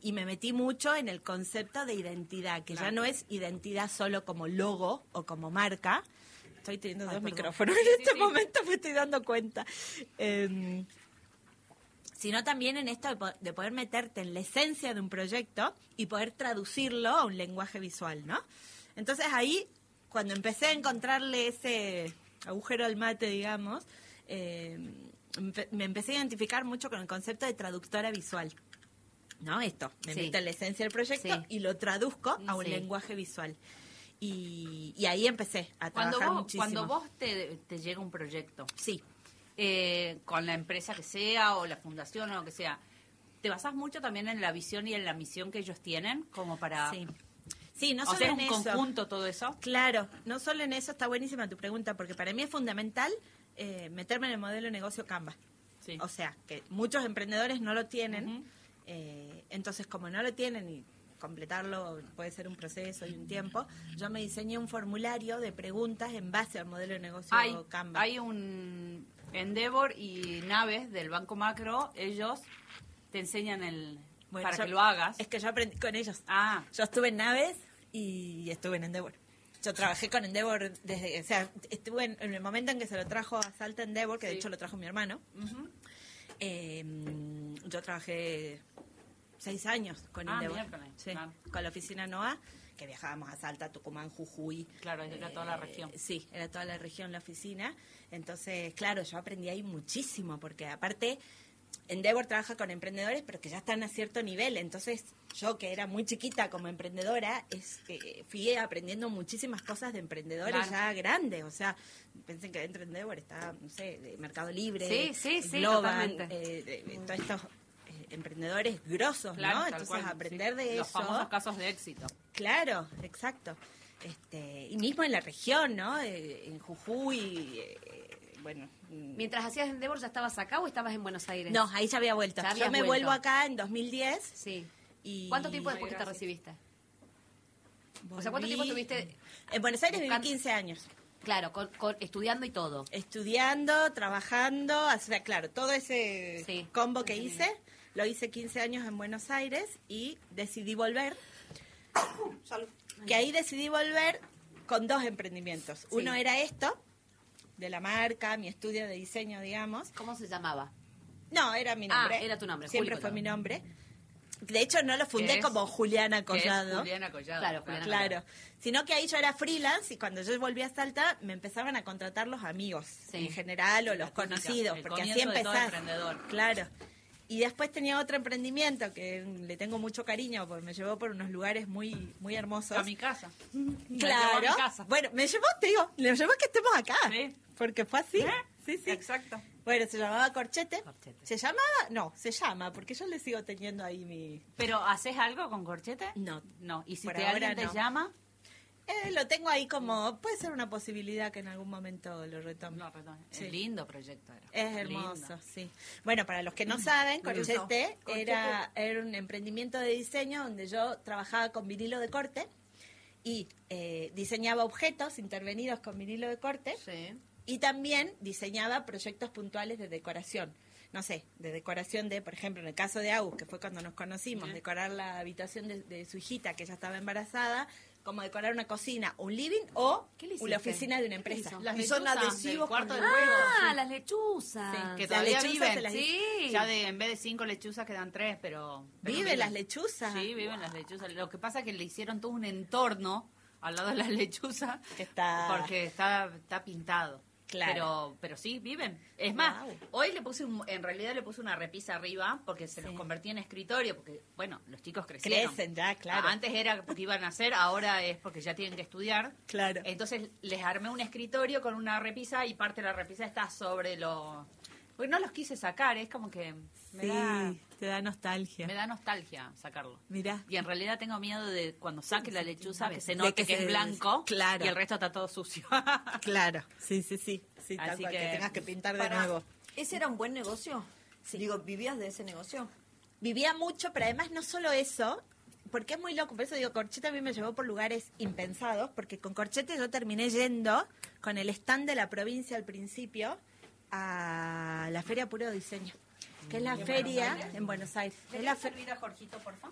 y me metí mucho en el concepto de identidad, que ya no es identidad solo como logo o como marca. Estoy teniendo dos micrófonos en este momento, me estoy dando cuenta. Sino también en esto de poder meterte en la esencia de un proyecto y poder traducirlo a un lenguaje visual, ¿no? Entonces ahí, cuando empecé a encontrarle ese agujero al mate, digamos, me empecé a identificar mucho con el concepto de traductora visual, ¿no? Esto, me meto en la esencia del proyecto y lo traduzco a un lenguaje visual. Y ahí empecé a trabajar muchísimo. Cuando vos te llega un proyecto, sí, con la empresa que sea o la fundación o lo que sea, ¿te basás mucho también en la visión y en la misión que ellos tienen como para... Sí, no solo en eso. ¿Es un conjunto todo eso? Claro, no solo en eso, está buenísima tu pregunta, porque para mí es fundamental meterme en el modelo de negocio Canva. Sí. O sea, que muchos emprendedores no lo tienen, entonces como no lo tienen y completarlo puede ser un proceso y un tiempo, yo me diseñé un formulario de preguntas en base al modelo de negocio Canva. Hay un Endeavor y Naves del Banco Macro, ellos te enseñan para que lo hagas. Es que yo aprendí con ellos. Yo estuve en Naves y estuve en Endeavor. Yo trabajé con Endeavor desde, o sea, estuve en el momento en que se lo trajo a Salta Endeavor, que de hecho lo trajo mi hermano. Yo trabajé 6 años con Endeavor. Con la oficina NOA, que viajábamos a Salta, Tucumán, Jujuy. Claro, era toda la región. Sí, era toda la región la oficina. Entonces, claro, yo aprendí ahí muchísimo, porque aparte Endeavor trabaja con emprendedores, pero que ya están a cierto nivel. Entonces, yo que era muy chiquita como emprendedora, fui aprendiendo muchísimas cosas de emprendedores ya grandes. O sea, piensen que dentro de Endeavor está, no sé, de Mercado Libre, Global, todos estos emprendedores grosos, ¿no? Entonces, aprender de los eso. Los famosos casos de éxito. Claro, exacto. Y mismo en la región, ¿no? En Jujuy, bueno. ¿Mientras hacías Endeavor ya estabas acá o estabas en Buenos Aires? No, ahí ya había vuelto. Yo me vuelvo acá en 2010. Sí. Y ¿Cuánto tiempo después que te recibiste? O sea, ¿cuánto tiempo estuviste? En Buenos Aires viví 15 años. Claro, estudiando y todo. Estudiando, trabajando, o sea, claro, todo ese combo que hice, lo hice 15 años en Buenos Aires y decidí volver. Que ahí decidí volver con 2 emprendimientos. Uno era esto, de la marca, mi estudio de diseño, digamos. ¿Cómo se llamaba? No, era mi nombre. Era tu nombre. Siempre fue mi nombre. De hecho, no lo fundé como Juliana Collado. Juliana Collado. Claro. Sino que ahí yo era freelance y cuando yo volví a Salta me empezaban a contratar los amigos en general o los conocidos, porque así empezás. Claro. Y después tenía otro emprendimiento que le tengo mucho cariño porque me llevó por unos lugares muy muy hermosos. A mi casa. Claro. Bueno, me llevó que estemos acá. Sí. Porque fue así. Sí. Exacto. Bueno, se llamaba Corchete. ¿Se llamaba? No, se llama, porque yo le sigo teniendo ahí mi... ¿Pero haces algo con Corchete? No. ¿Y si alguien te llama? Lo tengo ahí como... Puede ser una posibilidad que en algún momento lo retome. Es lindo proyecto. Es hermoso, sí. Bueno, para los que no saben, Corchete era un emprendimiento de diseño donde yo trabajaba con vinilo de corte y diseñaba objetos intervenidos con vinilo de corte. Sí. Y también diseñaba proyectos puntuales de decoración. No sé, de decoración de, por ejemplo, en el caso de Agus, que fue cuando nos conocimos, decorar la habitación de su hijita, que ella estaba embarazada, como decorar una cocina, un living o la oficina de una empresa. Y son adhesivos cuarto del juego. Las lechuzas. Sí, que todavía viven. Ya en vez de 5 lechuzas quedan 3, pero ¿Viven las lechuzas? Sí, viven las lechuzas. Lo que pasa es que le hicieron todo un entorno al lado de las lechuzas porque está pintado. Claro. Pero sí, viven. Es más, hoy en realidad le puse una repisa arriba porque se los convertí en escritorio, porque, bueno, los chicos crecen ya, claro. Antes era porque iban a hacer, ahora es porque ya tienen que estudiar. Claro. Entonces les armé un escritorio con una repisa y parte de la repisa está sobre porque no los quise sacar, es como que te da nostalgia. Me da nostalgia sacarlo. Mirá. Y en realidad tengo miedo de cuando saque la lechuza que se note que es blanco y el resto está todo sucio. Claro, sí, así que tengas que pintar de nuevo. ¿Ese era un buen negocio? Sí. Digo, ¿vivías de ese negocio? Vivía mucho, pero además no solo eso, porque es muy loco, por eso digo, Corchete a mí me llevó por lugares impensados, porque con Corchete yo terminé yendo con el stand de la provincia al principio a la Feria Puro Diseño, que es la feria en Buenos Aires. ¿Querés servir a Jorgito, por favor?